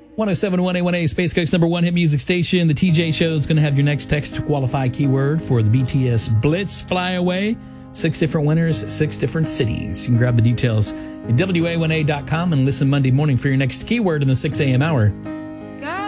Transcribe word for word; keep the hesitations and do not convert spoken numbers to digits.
one oh seven point one A one A, Space Coast number one hit music station. The T J Show is going to have your next text to qualify keyword for the B T S Blitz Flyaway. Six different winners, six different cities. You can grab the details at W A one A dot com and listen Monday morning for your next keyword in the six a.m. hour. God.